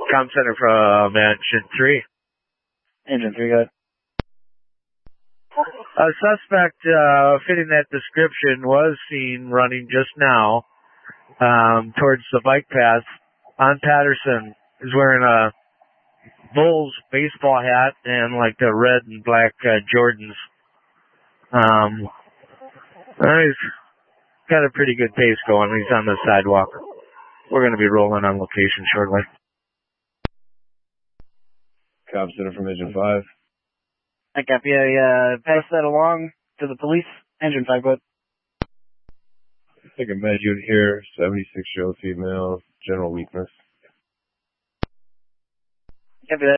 Com Center from Engine 3. Engine 3, go ahead. A suspect fitting that description was seen running just now towards the bike path on Patterson. He's wearing a Bulls baseball hat and like the red and black Jordans. He's got a pretty good pace going. He's on the sidewalk. We're going to be rolling on location shortly. Com Center from Engine 5. I copy. Pass that along to the police. Engine 5, go ahead. Take a med unit here, 76-year-old female, general weakness. Copy that.